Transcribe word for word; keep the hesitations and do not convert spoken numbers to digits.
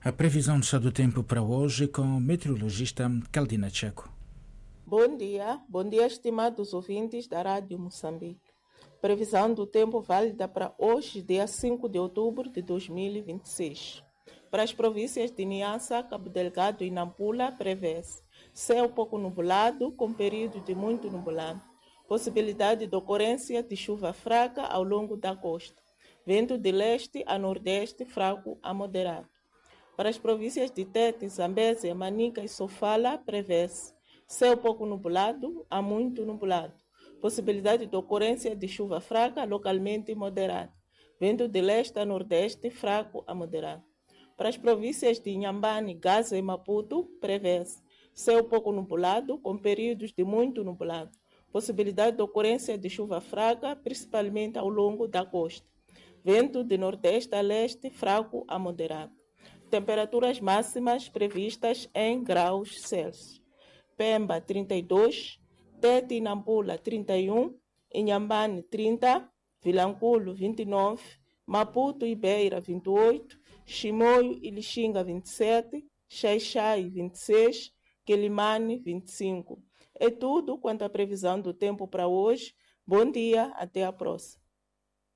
A previsão do estado do tempo para hoje com o meteorologista Caldina Checo. Bom dia, bom dia estimados ouvintes da Rádio Moçambique. Previsão do tempo válida para hoje, dia cinco de outubro de dois mil e vinte e seis. Para as províncias de Niassa, Cabo Delgado e Nampula, prevê-se céu pouco nublado, com período de muito nublado. Possibilidade de ocorrência de chuva fraca ao longo da costa. Vento de leste a nordeste, fraco a moderado. Para as províncias de Tete, Zambésia, Manica e Sofala, prevê-se céu pouco nublado a muito nublado. Possibilidade de ocorrência de chuva fraca, localmente moderada. Vento de leste a nordeste, fraco a moderado. Para as províncias de Inhambane, Gaza e Maputo, prevê-se céu pouco nublado, com períodos de muito nublado. Possibilidade de ocorrência de chuva fraca, principalmente ao longo da costa. Vento de nordeste a leste, fraco a moderado. Temperaturas máximas previstas em graus Celsius. Pemba, trinta e dois, Tete e Nampula, trinta e um, Inhambane, trinta, Vilanculo, vinte e nove, Maputo e Beira, vinte e oito, Chimoio e Lixinga, vinte e sete, Xai-Xai, vinte e seis, Quelimane, vinte e cinco. É tudo quanto à previsão do tempo para hoje. Bom dia, até a próxima.